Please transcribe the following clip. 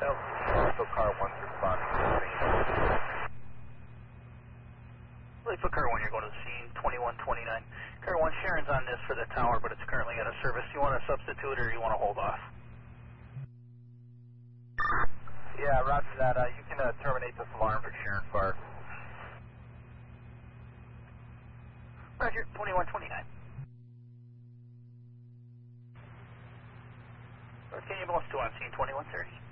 So car 1's responding to the scene. Leaffoot Car 1, you're going to the scene, 2129. Car 1, Sharon's on this for the tower, but it's currently out of service. You want to substitute or you want to hold off? Yeah, roger that. You can terminate this alarm for Sharon Park. Roger, 2129. North Canyon Ambulance 2 on scene, 2130.